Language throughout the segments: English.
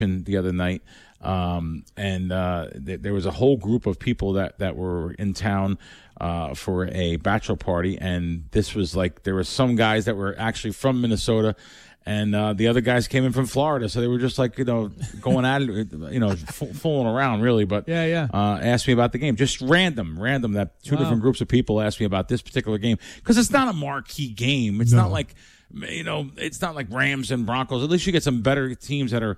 the other night, there was a whole group of people that were in town for a bachelor party, and this was like there were some guys that were actually from Minnesota, and the other guys came in from Florida, so they were just like going at it, fooling around really. But asked me about the game, just random. That two different groups of people asked me about this particular game because it's not a marquee game. It's not like. It's not like Rams and Broncos. At least you get some better teams that are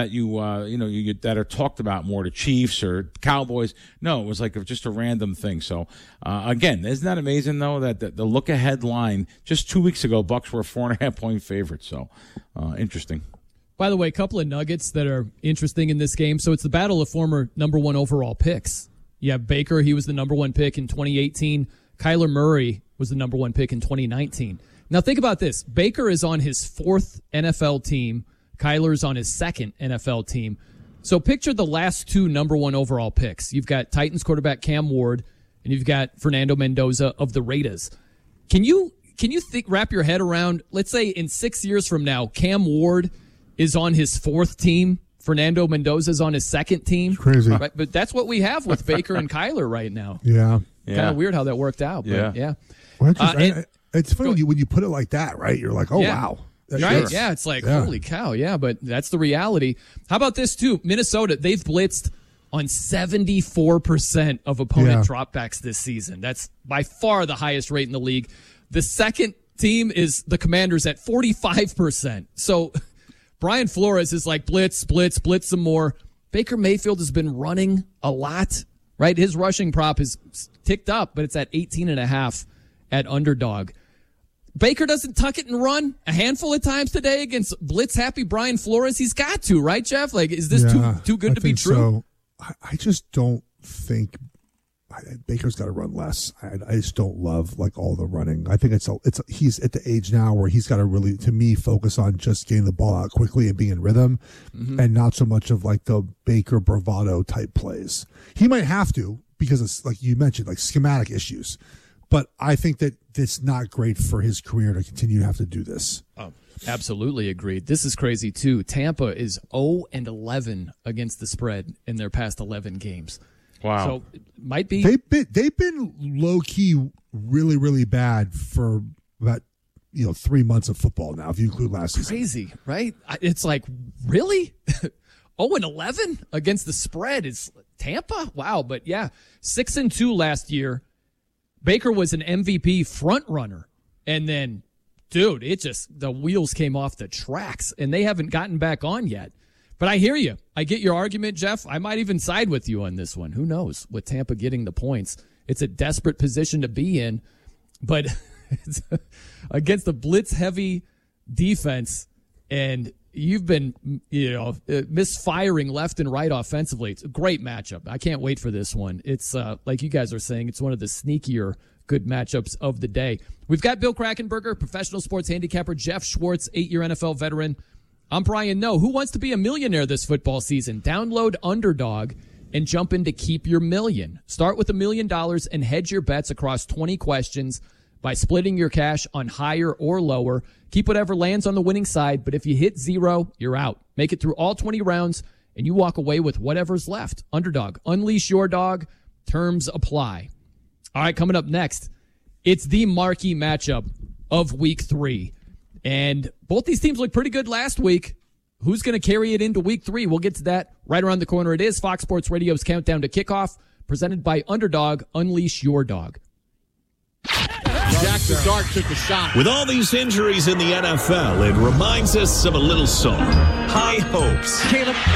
talked about more. The Chiefs or Cowboys. No, it was like just a random thing. So again, isn't that amazing though that the look ahead line just 2 weeks ago, Bucs were a 4.5-point favorite. So interesting. By the way, a couple of nuggets that are interesting in this game. So it's the battle of former number one overall picks. You have Baker. He was the number one pick in 2018. Kyler Murray was the number one pick in 2019. Now think about this. Baker is on his fourth NFL team. Kyler's on his second NFL team. So picture the last two number one overall picks. You've got Titans quarterback Cam Ward, and you've got Fernando Mendoza of the Raiders. Can you wrap your head around, let's say in 6 years from now, Cam Ward is on his fourth team, Fernando Mendoza is on his second team? It's crazy. Right? But that's what we have with Baker and Kyler right now. Yeah. Kind of weird how that worked out. But yeah. Well, it's funny when you put it like that, right? You're like, oh, wow. Right? Sure. Yeah, it's like, holy cow. Yeah, but that's the reality. How about this, too? Minnesota, they've blitzed on 74% of opponent dropbacks this season. That's by far the highest rate in the league. The second team is the Commanders at 45%. So Brian Flores is like, blitz some more. Baker Mayfield has been running a lot, right? His rushing prop is ticked up, but it's at 18.5 at Underdog. Baker doesn't tuck it and run a handful of times today against blitz-happy Brian Flores. He's got to, right, Jeff? Like, is this too good to be true? So. I just don't think Baker's got to run less. I just don't love like all the running. I think he's at the age now where he's got to really, to me, focus on just getting the ball out quickly and being in rhythm, and not so much of like the Baker bravado type plays. He might have to because it's like you mentioned, like schematic issues. But I think that it's not great for his career to continue to have to do this. Oh, absolutely agreed. This is crazy, too. Tampa is 0-11 against the spread in their past 11 games. Wow. So it might be. They've been low-key really, really bad for about 3 months of football now, if you include last season. Crazy, right? It's like, really? 0-11 against the spread is Tampa? Wow. But, 6-2 last year. Baker was an MVP front runner, and then, dude, the wheels came off the tracks, and they haven't gotten back on yet. But I hear you. I get your argument, Jeff. I might even side with you on this one. Who knows? With Tampa getting the points, it's a desperate position to be in, but it's against the blitz-heavy defense, and you've been, misfiring left and right offensively. It's a great matchup. I can't wait for this one. It's like you guys are saying, it's one of the sneakier good matchups of the day. We've got Bill Krackomberger, professional sports handicapper, Jeff Schwartz, 8-year NFL veteran. I'm Brian Noe. Who wants to be a millionaire this football season? Download Underdog and jump in to keep your million. Start with $1 million and hedge your bets across 20 questions by splitting your cash on higher or lower. Keep whatever lands on the winning side, but if you hit 0, you're out. Make it through all 20 rounds, and you walk away with whatever's left. Underdog. Unleash your dog. Terms apply. All right, coming up next, it's the marquee matchup of Week 3. And both these teams looked pretty good last week. Who's going to carry it into Week 3? We'll get to that right around the corner. It is Fox Sports Radio's Countdown to Kickoff, presented by Underdog. Unleash your dog. Jackson Dart took a shot. With all these injuries in the NFL, it reminds us of a little song. High hopes. Caleb